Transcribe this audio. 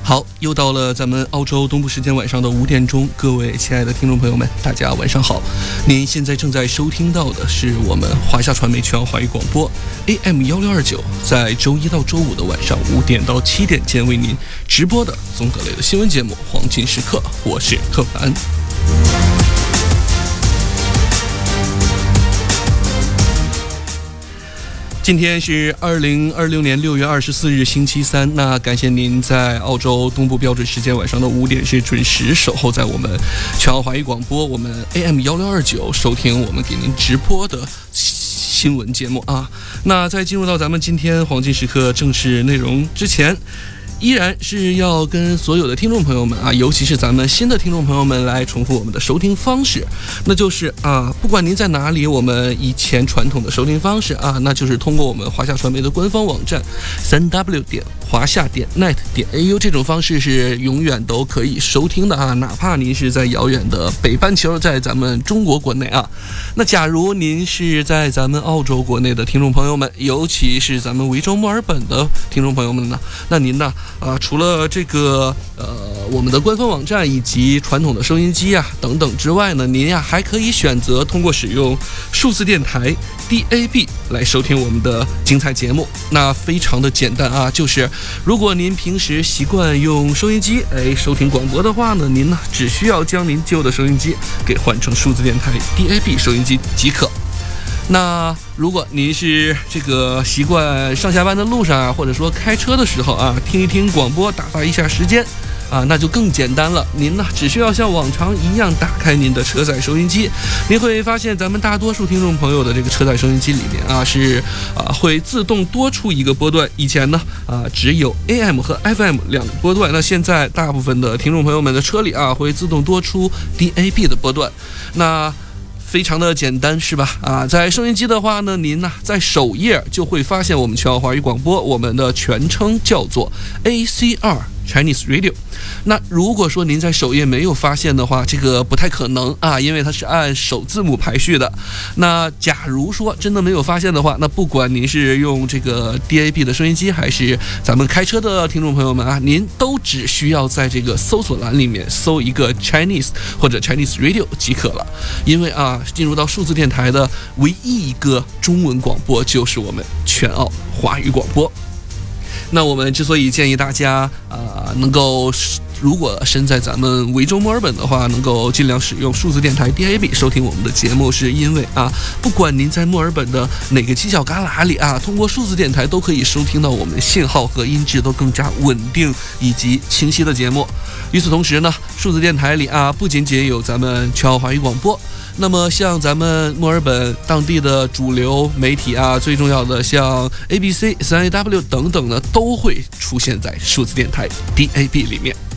好，又到了咱们澳洲东部时间晚上的5点钟，各位亲爱的听众朋友们，大家晚上好。您现在正在收听到的是我们华夏传媒全华语广播 AM1629，在周一到周五的晚上5点到7点间为您直播的综合类的新闻节目《黄金时刻》，我是柯凡。今天是2026年6月24日星期三，那感谢您在澳洲东部标准时间晚上的5点是准时守候在我们全澳华语广播，我们 AM1629 收听我们给您直播的新闻节目啊。那在进入到咱们今天黄金时刻正式内容之前，依然是要跟所有的听众朋友们啊，尤其是咱们新的听众朋友们来重复我们的收听方式，那就是不管您在哪里，我们以前传统的收听方式那就是通过我们华夏传媒的官方网站3w.华夏.net.au 这种方式是永远都可以收听的哪怕您是在遥远的北半球，在咱们中国国内那假如您是在咱们澳洲国内的听众朋友们，尤其是咱们维州墨尔本的听众朋友们呢，那您呢除了这个我们的官方网站以及传统的收音机等等之外呢，您还可以选择通过使用数字电台 DAB 来收听我们的精彩节目。那非常的简单就是如果您平时习惯用收音机收听广播的话呢，您呢只需要将您旧的收音机给换成数字电台 DAB 收音机即可。那如果您是这个习惯上下班的路上或者说开车的时候听一听广播打发一下时间那就更简单了。您呢只需要像往常一样打开您的车载收音机，您会发现咱们大多数听众朋友的这个车载收音机里面是会自动多出一个波段。以前呢只有 AM 和 FM 两个波段，那现在大部分的听众朋友们的车里会自动多出 DAB 的波段。那非常的简单是吧？在收音机的话呢，您在首页就会发现我们全澳华语广播，我们的全称叫做 ACR Chinese Radio。那如果说您在首页没有发现的话，这个不太可能因为它是按首字母排序的。那假如说真的没有发现的话，那不管您是用这个 DAB 的收音机，还是咱们开车的听众朋友们您都只需要在这个搜索栏里面搜一个 Chinese 或者 Chinese Radio 即可了。因为进入到数字电台的唯一一个中文广播就是我们全澳华语广播。那我们之所以建议大家能够如果身在咱们维州墨尔本的话，能够尽量使用数字电台 DAB 收听我们的节目，是因为不管您在墨尔本的哪个犄角旮旯里通过数字电台都可以收听到我们信号和音质都更加稳定以及清晰的节目。与此同时呢，数字电台里不仅仅有咱们全澳华语广播，那么像咱们墨尔本当地的主流媒体最重要的像 ABC、3AW 等等呢，都会出现在数字电台 DAB 里面。